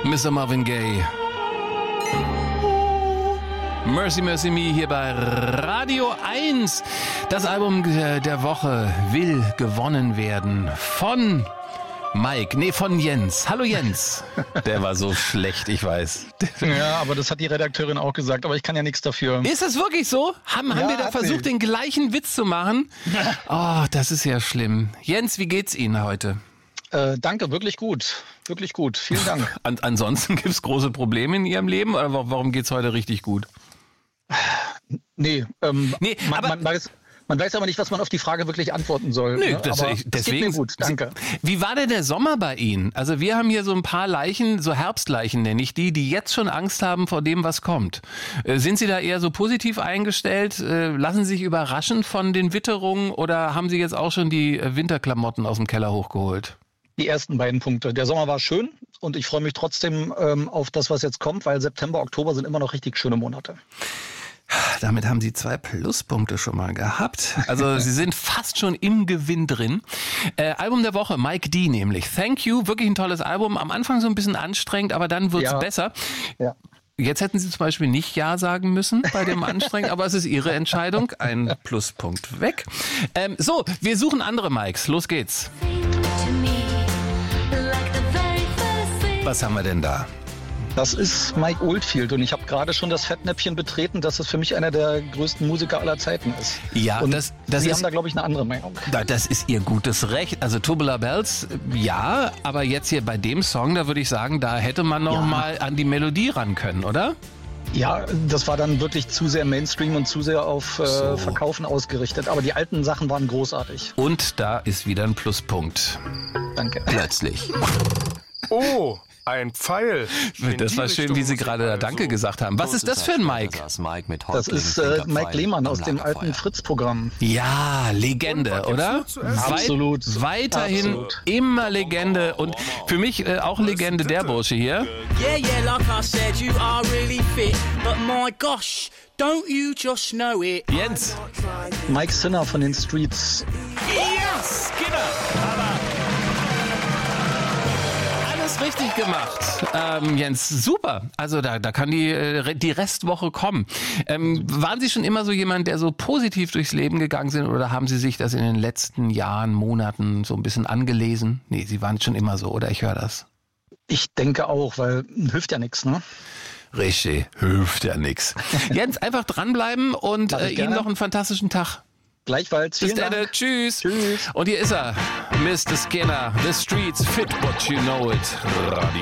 Mr. Marvin Gaye. Mercy, Mercy Me hier bei Radio 1. Das Album der Woche will gewonnen werden von von Jens. Hallo Jens. Der war so schlecht, ich weiß. Ja, aber das hat die Redakteurin auch gesagt, aber ich kann ja nichts dafür. Ist das wirklich so? Haben wir da versucht, den gleichen Witz zu machen? Oh, das ist ja schlimm. Jens, wie geht's Ihnen heute? Danke, wirklich gut. Wirklich gut. Vielen Dank. Ansonsten gibt's große Probleme in Ihrem Leben oder warum geht's heute richtig gut? Man weiß aber nicht, was man auf die Frage wirklich antworten soll. Nö, ne? deswegen geht mir gut, danke. Wie war denn der Sommer bei Ihnen? Also wir haben hier so ein paar Leichen, so Herbstleichen nenne ich die jetzt schon Angst haben vor dem, was kommt. Sind Sie da eher so positiv eingestellt? Lassen Sie sich überraschen von den Witterungen oder haben Sie jetzt auch schon die Winterklamotten aus dem Keller hochgeholt? Die ersten beiden Punkte. Der Sommer war schön und ich freue mich trotzdem auf das, was jetzt kommt, weil September, Oktober sind immer noch richtig schöne Monate. Damit haben Sie 2 Pluspunkte schon mal gehabt. Also Sie sind fast schon im Gewinn drin. Album der Woche, Mike D. nämlich. Thank You, wirklich ein tolles Album. Am Anfang so ein bisschen anstrengend, aber dann wird's besser. Ja. Jetzt hätten Sie zum Beispiel nicht Ja sagen müssen bei dem Anstrengend, aber es ist Ihre Entscheidung. Ein Pluspunkt weg. So, wir suchen andere Mikes. Los geht's. Was haben wir denn da? Das ist Mike Oldfield und ich habe gerade schon das Fettnäpfchen betreten, dass es für mich einer der größten Musiker aller Zeiten ist. Ja, und das Sie ist, haben da, glaube ich, eine andere Meinung. Das ist Ihr gutes Recht. Also Tubular Bells, ja, aber jetzt hier bei dem Song, da würde ich sagen, da hätte man noch mal an die Melodie ran können, oder? Ja, das war dann wirklich zu sehr Mainstream und zu sehr auf Verkaufen ausgerichtet. Aber die alten Sachen waren großartig. Und da ist wieder ein Pluspunkt. Danke. Plötzlich. Oh, ein Pfeil. Das war schön, wie Sie gerade da Danke gesagt haben. Was ist das für ein Mike? Das ist Mike Lehmann aus dem alten Fritz-Programm. Ja, Legende, oder? Absolut. Weiterhin Absolut. Immer Legende. Und für mich auch Legende der Bursche hier. Yeah, like I said, you are really fit. But my gosh, don't you just know it? Jens. Mike Sinner von den Streets. Yes, Skinner. Alles richtig gemacht, Jens. Super. Also da kann die Restwoche kommen. Waren Sie schon immer so jemand, der so positiv durchs Leben gegangen sind oder haben Sie sich das in den letzten Jahren, Monaten so ein bisschen angelesen? Nee, Sie waren schon immer so, oder? Ich höre das. Ich denke auch, weil hilft ja nichts, ne? Richtig, hilft ja nix. Jens, einfach dranbleiben und Ihnen noch einen fantastischen Tag. Gleichfalls. Bis dann. Tschüss. Tschüss. Und hier ist er, Mr. Skinner. The Streets fit what you know it. Radio